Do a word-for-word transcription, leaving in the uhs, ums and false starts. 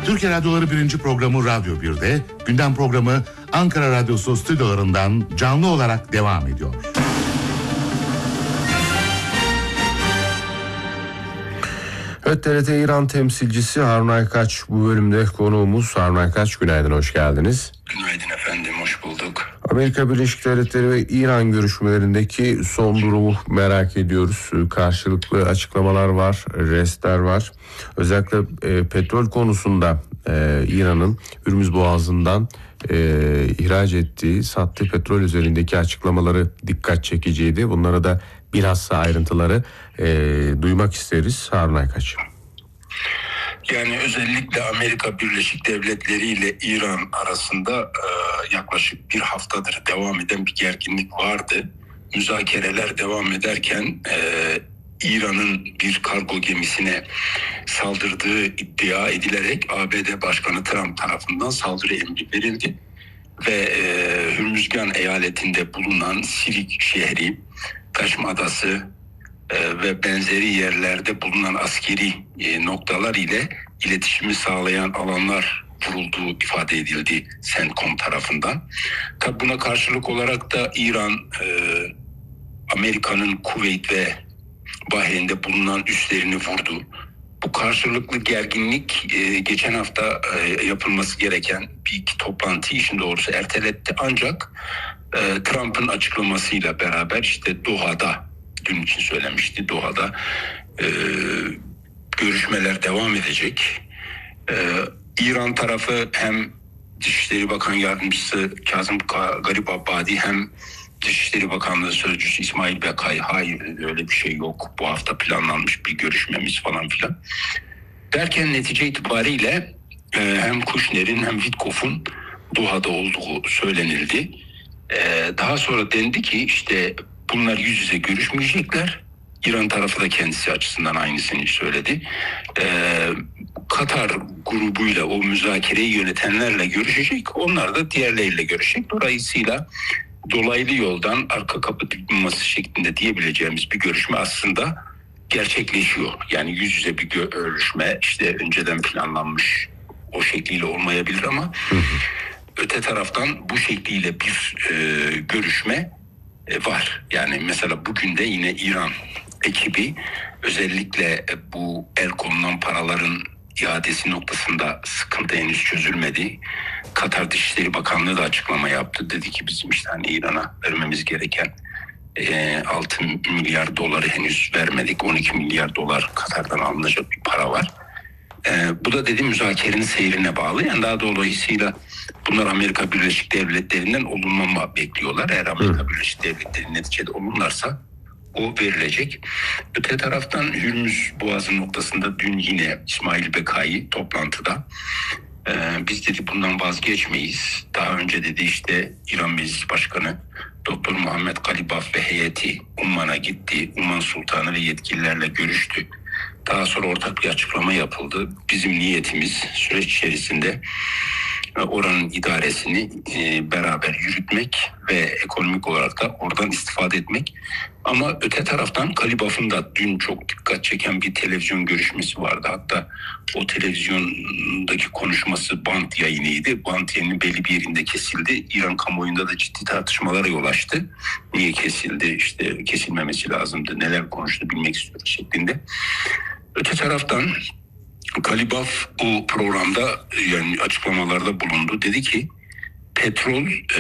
Türkiye Radyoları birinci programı Radyo bir'de, gündem programı Ankara Radyosu stüdyolarından canlı olarak devam ediyor. Evet, T R T İran temsilcisi Harun Aykaç bu bölümde konuğumuz. Harun Aykaç, günaydın, hoş geldiniz. Günaydın efendim, hoş bulduk. Amerika Birleşik Devletleri ve İran görüşmelerindeki son durumu merak ediyoruz. Karşılıklı açıklamalar var, restler var. Özellikle e, petrol konusunda e, İran'ın Hürmüz Boğazı'ndan e, ihraç ettiği, sattığı petrol üzerindeki açıklamaları dikkat çekiciydi. Bunlara da bilhassa ayrıntıları e, duymak isteriz Harun Aykaç. Yani özellikle Amerika Birleşik Devletleri ile İran arasında e, yaklaşık bir haftadır devam eden bir gerginlik vardı. Müzakereler devam ederken e, İran'ın bir kargo gemisine saldırdığı iddia edilerek A B D Başkanı Trump tarafından saldırı emri verildi. Ve e, Hürmüzgan eyaletinde bulunan Sirik şehri, Taşma Adası e, ve benzeri yerlerde bulunan askeri e, noktalar ile iletişimi sağlayan alanlar vurulduğu ifade edildi CENTCOM tarafından. Tabi buna karşılık olarak da İran, e, Amerika'nın Kuveyt ve Bahreyn'de bulunan üslerini vurdu. Bu karşılıklı gerginlik e, geçen hafta e, yapılması gereken bir iki toplantıyı işin doğrusu erteletti. Ancak e, Trump'ın açıklamasıyla beraber işte Doha'da, dün için söylemişti, Doha'da e, görüşmeler devam edecek. E, İran tarafı hem Dışişleri Bakan Yardımcısı Kazım Garibabadi hem Dışişleri Bakanlığı Sözcüsü İsmail Bekay, hayır öyle bir şey yok, bu hafta planlanmış bir görüşmemiz falan filan derken netice itibariyle e, hem Kushner'in hem Witkoff'un Doha'da olduğu söylenildi. E, daha sonra dendi ki işte bunlar yüz yüze görüşmeyecekler. İran tarafı da kendisi açısından aynısını söyledi. E, Katar grubuyla o müzakereyi yönetenlerle görüşecek. Onlar da diğerleriyle görüşecek. Dolayısıyla dolaylı yoldan arka kapı diplomasi şeklinde diyebileceğimiz bir görüşme aslında gerçekleşiyor. Yani yüz yüze bir görüşme işte önceden planlanmış o şekliyle olmayabilir ama hı hı. öte taraftan bu şekliyle bir e, görüşme e, var. Yani mesela bugün de yine İran ekibi özellikle bu el konulan paraların iadesi noktasında sıkıntı henüz çözülmedi. Katar Dışişleri Bakanlığı da açıklama yaptı. Dedi ki bizim işte hani İran'a vermemiz gereken e, altı milyar doları henüz vermedik. on iki milyar dolar Katar'dan alınacak bir para var. E, bu da dedi müzakerenin seyrine bağlı. Yani daha dolayısıyla bunlar Amerika Birleşik Devletleri'nden olumlama bekliyorlar. Eğer Amerika Hı. Birleşik Devletleri neticede olumlarsa o verilecek. Öte taraftan Hürmüz Boğazı noktasında dün yine İsmail Bekay toplantıda e, biz dedi bundan vazgeçmeyiz. Daha önce dedi işte İran Meclis Başkanı Doktor Muhammed Galibaf ve heyeti Umman'a gitti. Umman Sultanı ve yetkililerle görüştü. Daha sonra ortak bir açıklama yapıldı. Bizim niyetimiz süreç içerisinde oranın idaresini e, beraber yürütmek ve ekonomik olarak da oradan istifade etmek. Ama öte taraftan Galibaf'ın da dün çok dikkat çeken bir televizyon görüşmesi vardı. Hatta o televizyondaki konuşması bant yayınıydı. Bant yayının belli bir yerinde kesildi. İran kamuoyunda da ciddi tartışmalara yol açtı. Niye kesildi? İşte kesilmemesi lazımdı. Neler konuştu bilmek istiyoruz şeklinde. Öte taraftan Galibaf o programda yani açıklamalarda bulundu. Dedi ki petrol